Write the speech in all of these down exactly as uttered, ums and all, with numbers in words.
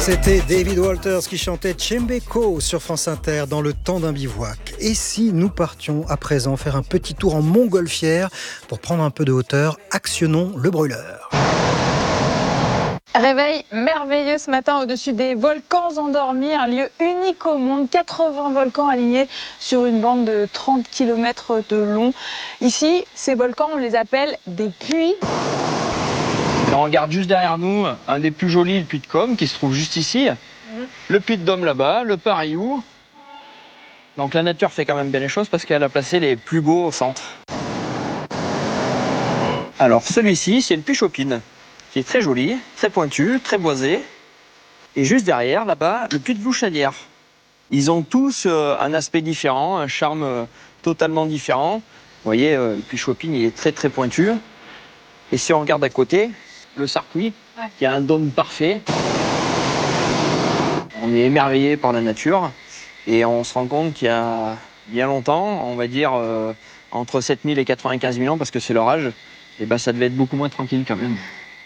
C'était David Walters qui chantait Chembeko sur France Inter dans le temps d'un bivouac. Et si nous partions à présent faire un petit tour en montgolfière pour prendre un peu de hauteur, actionnons le brûleur. Réveil merveilleux ce matin au-dessus des volcans endormis, un lieu unique au monde, quatre-vingts volcans alignés sur une bande de trente kilomètres de long. Ici, ces volcans, on les appelle des puits. Et on regarde juste derrière nous un des plus jolis, le puits de Com, qui se trouve juste ici. Mmh. Le puits de Dôme là-bas, le Pariou. Donc la nature fait quand même bien les choses parce qu'elle a placé les plus beaux au centre. Alors celui-ci, c'est le puits Chopine, qui est très joli, très pointu, très boisé. Et juste derrière, là-bas, le puits de Vlouchadière. Ils ont tous euh, un aspect différent, un charme euh, totalement différent. Vous voyez, euh, le puits Chopine, il est très très pointu. Et si on regarde à côté, le Sarpuy, ouais, qui a un dôme parfait. On est émerveillé par la nature et on se rend compte qu'il y a bien longtemps, on va dire euh, entre sept mille et quatre-vingt-quinze mille ans, parce que c'est leur âge, et ben ça devait être beaucoup moins tranquille quand même.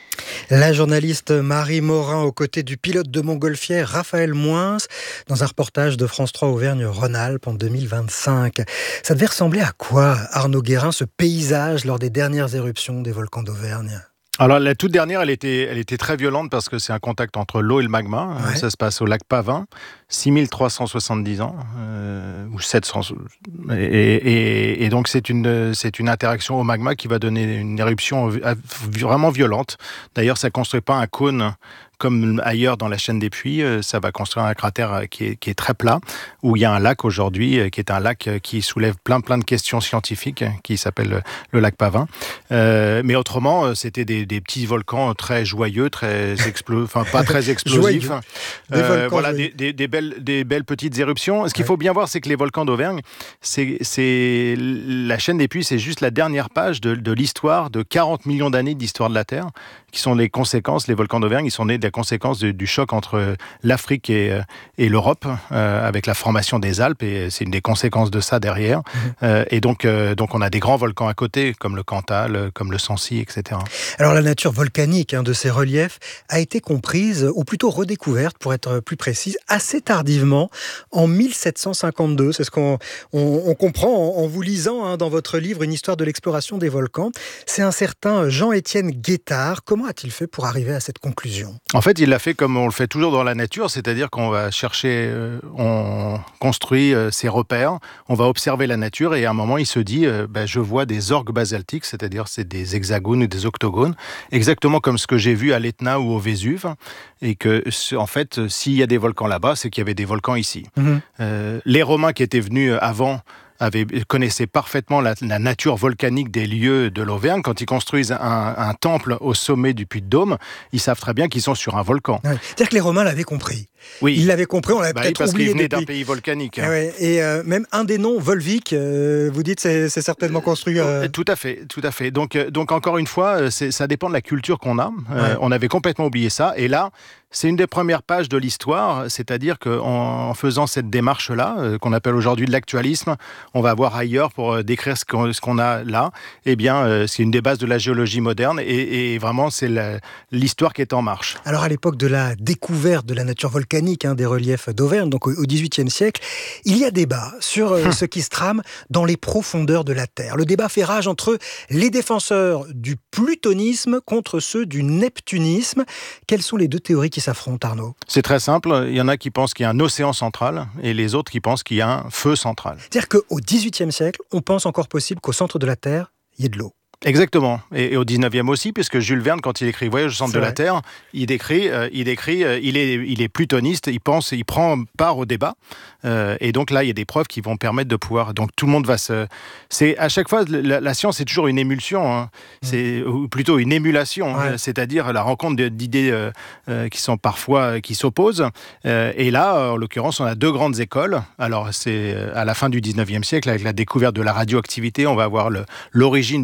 La journaliste Marie Morin aux côtés du pilote de montgolfière Raphaël Moins dans un reportage de France trois Auvergne-Rhône-Alpes en deux mille vingt-cinq. Ça devait ressembler à quoi, Arnaud Guérin, ce paysage lors des dernières éruptions des volcans d'Auvergne ? Alors la toute dernière, elle était, elle était très violente parce que c'est un contact entre l'eau et le magma. Ouais. Ça se passe au lac Pavin, six mille trois cent soixante-dix ans, euh, ou sept cents. Et, et, et donc c'est une, c'est une interaction au magma qui va donner une éruption vraiment violente. D'ailleurs, ça ne construit pas un cône comme ailleurs dans la chaîne des puits, ça va construire un cratère qui est, qui est très plat, où il y a un lac aujourd'hui, qui est un lac qui soulève plein plein de questions scientifiques, qui s'appelle le lac Pavin. Euh, mais autrement, c'était des, des petits volcans très joyeux, très explo... enfin pas très explosifs. Des euh, voilà, des, des, des, belles, des belles petites éruptions. Ce qu'il ouais. faut bien voir, c'est que les volcans d'Auvergne, c'est, c'est... la chaîne des puits, c'est juste la dernière page de, de l'histoire de quarante millions d'années d'histoire de la Terre, qui sont les conséquences, les volcans d'Auvergne, ils sont nés de la conséquence du, du choc entre l'Afrique et, et l'Europe, euh, avec la formation des Alpes, et c'est une des conséquences de ça derrière. Mmh. Euh, et donc, euh, donc, on a des grands volcans à côté, comme le Cantal, comme le Sancy, et cetera. Alors, la nature volcanique hein, de ces reliefs a été comprise, ou plutôt redécouverte, pour être plus précise, assez tardivement, en mille sept cent cinquante-deux. C'est ce qu'on on, on comprend en, en vous lisant hein, dans votre livre « Une histoire de l'exploration des volcans ». C'est un certain Jean-Étienne Guettard. Comment a-t-il fait pour arriver à cette conclusion ? En fait, il l'a fait comme on le fait toujours dans la nature, c'est-à-dire qu'on va chercher, euh, on construit euh, ses repères, on va observer la nature et à un moment, il se dit euh, ben, je vois des orgues basaltiques, c'est-à-dire c'est des hexagones ou des octogones, exactement comme ce que j'ai vu à l'Etna ou au Vésuve, et que en fait, s'il y a des volcans là-bas, c'est qu'il y avait des volcans ici. Mmh. Euh, les Romains qui étaient venus avant Avait, connaissaient parfaitement la, la nature volcanique des lieux de l'Auvergne. Quand ils construisent un, un temple au sommet du Puy de Dôme, ils savent très bien qu'ils sont sur un volcan. Ouais. C'est-à-dire que les Romains l'avaient compris. Oui. Ils l'avaient compris, on l'avait bah peut-être oui, parce oublié qu'ils venaient depuis. d'un pays volcanique. Hein. Ouais, et euh, même un des noms, Volvic, euh, vous dites c'est, c'est certainement construit... Euh... Tout à fait, tout à fait. Donc, donc encore une fois, c'est, ça dépend de la culture qu'on a. Ouais. Euh, on avait complètement oublié ça. Et là, c'est une des premières pages de l'histoire, c'est-à-dire qu'en en faisant cette démarche-là, euh, qu'on appelle aujourd'hui de l'actualisme, on va voir ailleurs pour euh, décrire ce qu'on, ce qu'on a là. Eh bien, euh, c'est une des bases de la géologie moderne et, et vraiment, c'est la, l'histoire qui est en marche. Alors, à l'époque de la découverte de la nature volcanique hein, des reliefs d'Auvergne, donc au dix-huitième siècle, il y a débat sur euh, hum. ce qui se trame dans les profondeurs de la Terre. Le débat fait rage entre les défenseurs du plutonisme contre ceux du neptunisme. Quelles sont les deux théories qui s'affrontent, Arnaud ? C'est très simple. Il y en a qui pensent qu'il y a un océan central et les autres qui pensent qu'il y a un feu central. C'est-à-dire qu'au dix-huitième siècle, on pense encore possible qu'au centre de la Terre, il y ait de l'eau. Exactement. Et, et au dix-neuvième aussi, puisque Jules Verne, quand il écrit Voyage au centre C'est de vrai. la Terre, il décrit, euh, il décrit, euh, il est, il est plutoniste, il pense, il prend part au débat. Euh, et donc là, il y a des preuves qui vont permettre de pouvoir. Donc tout le monde va se. C'est à chaque fois, la, la science c'est toujours une émulsion. Hein. C'est mmh. ou plutôt une émulation, ouais. hein, c'est-à-dire la rencontre d'idées euh, euh, qui sont parfois euh, qui s'opposent. Euh, et là, en l'occurrence, on a deux grandes écoles. Alors c'est à la fin du dix-neuvième siècle, avec la découverte de la radioactivité, on va avoir le, l'origine du feu de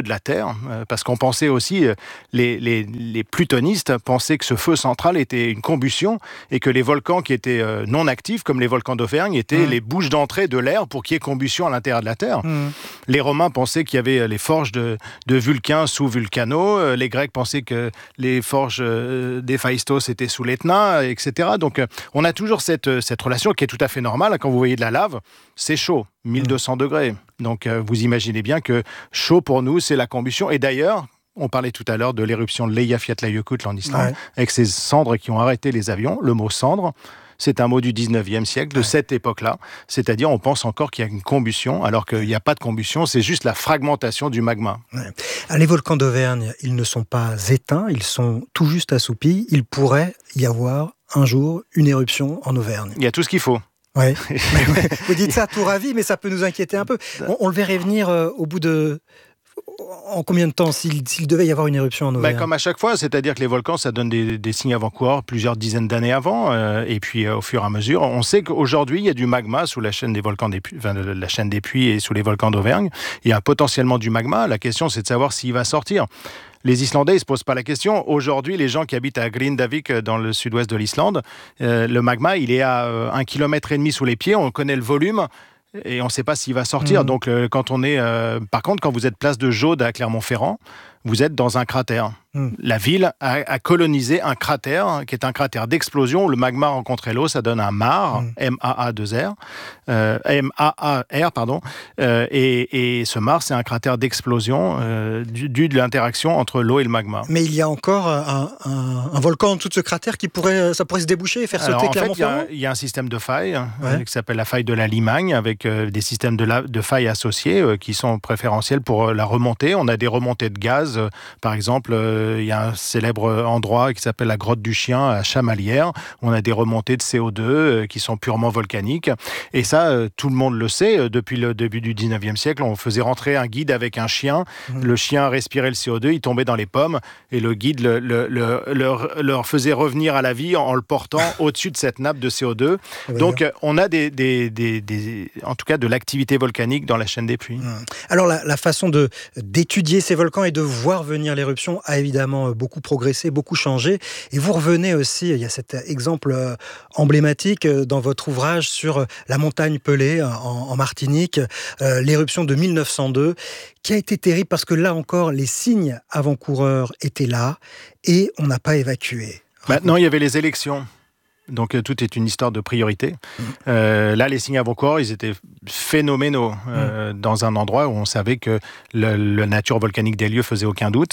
de la Terre, euh, parce qu'on pensait aussi, euh, les, les, les plutonistes pensaient que ce feu central était une combustion et que les volcans qui étaient euh, non actifs, comme les volcans d'Auvergne, étaient mmh. les bouches d'entrée de l'air pour qu'il y ait combustion à l'intérieur de la Terre. Mmh. Les Romains pensaient qu'il y avait les forges de, de Vulcain sous Vulcano, euh, les Grecs pensaient que les forges euh, d'Héphaïstos étaient sous l'Etna, et cetera. Donc euh, on a toujours cette, cette relation qui est tout à fait normale. Quand vous voyez de la lave, c'est chaud, mille deux cents mmh. degrés. Donc euh, vous imaginez bien que chaud pour nous, c'est la combustion. Et d'ailleurs, on parlait tout à l'heure de l'éruption de l'Eyjafjallajökull en Islande, ouais. avec ces cendres qui ont arrêté les avions. Le mot cendre, c'est un mot du dix-neuvième siècle, de ouais. cette époque-là. C'est-à-dire, on pense encore qu'il y a une combustion, alors qu'il n'y a pas de combustion, c'est juste la fragmentation du magma. Ouais. Les volcans d'Auvergne, ils ne sont pas éteints, ils sont tout juste assoupis. Il pourrait y avoir un jour une éruption en Auvergne. Il y a tout ce qu'il faut. Ouais. Vous dites ça tout ravi, mais ça peut nous inquiéter un peu. On, on le verrait venir euh, au bout de... En combien de temps, s'il, s'il devait y avoir une éruption en Auvergne ? Ben, comme à chaque fois, c'est-à-dire que les volcans, ça donne des, des signes avant-coureurs plusieurs dizaines d'années avant, euh, et puis euh, au fur et à mesure. On sait qu'aujourd'hui, il y a du magma sous la chaîne des volcans des Puys, enfin, la chaîne des Puys et sous les volcans d'Auvergne. Il y a potentiellement du magma. La question, c'est de savoir s'il va sortir. Les Islandais, ils ne se posent pas la question. Aujourd'hui, les gens qui habitent à Grindavik, dans le sud-ouest de l'Islande, euh, le magma, il est à euh, un kilomètre et demi sous les pieds. On connaît le volume. Et on ne sait pas s'il va sortir. Mmh. Donc, euh, quand on est, euh, par contre, quand vous êtes place de Jaude à Clermont-Ferrand, vous êtes dans un cratère. Mmh. La ville a, a colonisé un cratère qui est un cratère d'explosion. Le magma rencontré l'eau, ça donne un mar, mmh. M A A deux R, euh, M A A R, pardon. Euh, et, et ce mar, c'est un cratère d'explosion euh, dû, dû de l'interaction entre l'eau et le magma. Mais il y a encore un, un, un volcan en dessous de ce cratère qui pourrait, ça pourrait se déboucher et faire Alors, sauter Clermont-Ferrand ? Il y, y a un système de failles ouais. euh, qui s'appelle la faille de la Limagne, avec euh, des systèmes de, la, de failles associés euh, qui sont préférentiels pour euh, la remontée. On a des remontées de gaz. Euh, par exemple, euh, il y a un célèbre endroit qui s'appelle la grotte du Chien à Chamalières. On a des remontées de C O deux euh, qui sont purement volcaniques. Et ça, euh, tout le monde le sait. Depuis le début du dix-neuvième siècle, on faisait rentrer un guide avec un chien. Mmh. Le chien respirait le C O deux, il tombait dans les pommes. Et le guide le, le, le, leur, leur faisait revenir à la vie en le portant au-dessus de cette nappe de C O deux. Donc, euh, on a des, des, des, des, en tout cas de l'activité volcanique dans la chaîne des Puys. Mmh. Alors, la, la façon de, d'étudier ces volcans et de voir venir l'éruption a évidemment beaucoup progressé, beaucoup changé. Et vous revenez aussi, il y a cet exemple emblématique dans votre ouvrage sur la montagne Pelée en, en Martinique, euh, l'éruption de mille neuf cent deux, qui a été terrible parce que là encore, les signes avant-coureurs étaient là et on n'a pas évacué. Maintenant, il y avait les élections. Donc euh, tout est une histoire de priorité. Mmh. Euh, là, les signes avant-coureurs, ils étaient phénoménaux euh, mmh. dans un endroit où on savait que le, la nature volcanique des lieux faisait aucun doute.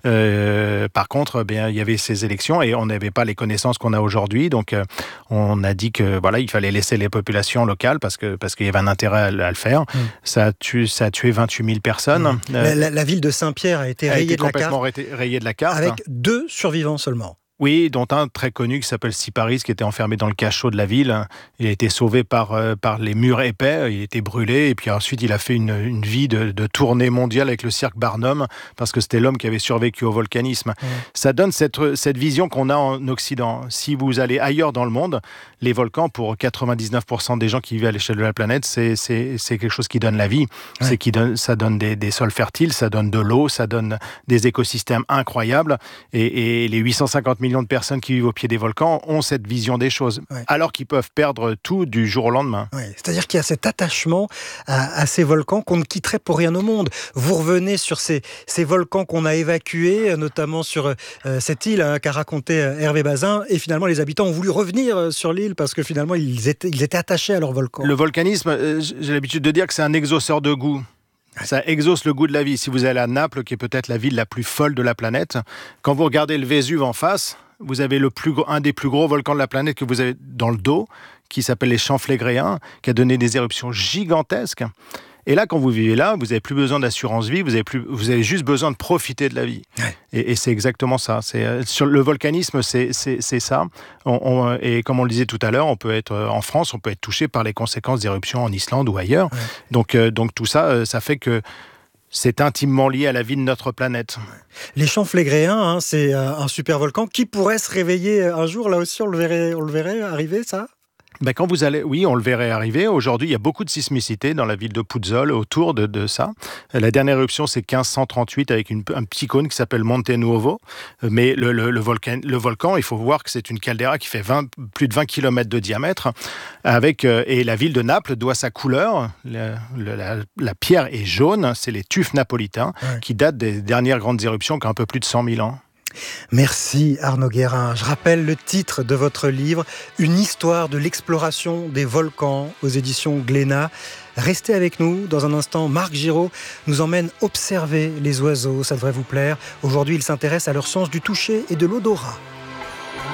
Euh, par contre, bien, il y avait ces élections et on n'avait pas les connaissances qu'on a aujourd'hui. Donc, euh, on a dit que voilà, il fallait laisser les populations locales parce que parce qu'il y avait un intérêt à, à le faire. Mmh. Ça a tué, ça a tué vingt-huit mille personnes. Mmh. Euh, la, la, la ville de Saint-Pierre a été a rayée été de la carte. Complètement rayée de la carte. Avec deux survivants seulement. Oui, dont un très connu qui s'appelle Siparis, qui était enfermé dans le cachot de la ville. Il a été sauvé par, euh, par les murs épais, il était brûlé, et puis ensuite il a fait une, une vie de, de tournée mondiale avec le cirque Barnum, parce que c'était l'homme qui avait survécu au volcanisme. Mmh. Ça donne cette, cette vision qu'on a en Occident. Si vous allez ailleurs dans le monde, les volcans, pour quatre-vingt-dix-neuf pour cent des gens qui vivent à l'échelle de la planète, c'est, c'est, c'est quelque chose qui donne la vie. Ouais. C'est qui donne, ça donne des, des sols fertiles, ça donne de l'eau, ça donne des écosystèmes incroyables, et, et les huit cent cinquante millions de personnes qui vivent au pied des volcans ont cette vision des choses, ouais. alors qu'ils peuvent perdre tout du jour au lendemain. Ouais. C'est-à-dire qu'il y a cet attachement à, à ces volcans qu'on ne quitterait pour rien au monde. Vous revenez sur ces, ces volcans qu'on a évacués, notamment sur euh, cette île hein, qu'a raconté Hervé Bazin, et finalement les habitants ont voulu revenir sur l'île parce que finalement ils étaient, ils étaient attachés à leur volcan. Le volcanisme, euh, j'ai l'habitude de dire que c'est un exauceur de goût. Ça exauce le goût de la vie. Si vous allez à Naples, qui est peut-être la ville la plus folle de la planète, quand vous regardez le Vésuve en face, vous avez le plus gros, un des plus gros volcans de la planète que vous avez dans le dos, qui s'appelle les champs Flégréens, qui a donné des éruptions gigantesques. Et là, quand vous vivez là, vous n'avez plus besoin d'assurance vie, vous avez, plus, vous avez juste besoin de profiter de la vie. Ouais. Et, et c'est exactement ça. C'est, sur le volcanisme, c'est, c'est, c'est ça. On, on, et comme on le disait tout à l'heure, on peut être, en France, on peut être touché par les conséquences d'éruptions en Islande ou ailleurs. Ouais. Donc, euh, donc tout ça, ça fait que c'est intimement lié à la vie de notre planète. Les champs Flégréens, hein, c'est un super volcan qui pourrait se réveiller un jour. Là aussi, on le verrait, on le verrait arriver, ça ? Ben quand vous allez, oui, on le verrait arriver. Aujourd'hui, il y a beaucoup de sismicité dans la ville de Puzzol autour de, de ça. La dernière éruption, c'est quinze cent trente-huit avec une, un petit cône qui s'appelle Monte Nuovo. Mais le, le, le, volcan, le volcan, il faut voir que c'est une caldeira qui fait vingt, plus de vingt kilomètres de diamètre. Avec, et la ville de Naples doit sa couleur. La, la, la pierre est jaune, c'est les tufs napolitains ouais. qui datent des dernières grandes éruptions qui ont un peu plus de cent mille ans. Merci Arnaud Guérin. Je rappelle le titre de votre livre, Une histoire de l'exploration des volcans aux éditions Glénat. Restez avec nous. Dans un instant, Marc Giraud nous emmène observer les oiseaux. Ça devrait vous plaire. Aujourd'hui, il s'intéresse à leur sens du toucher et de l'odorat.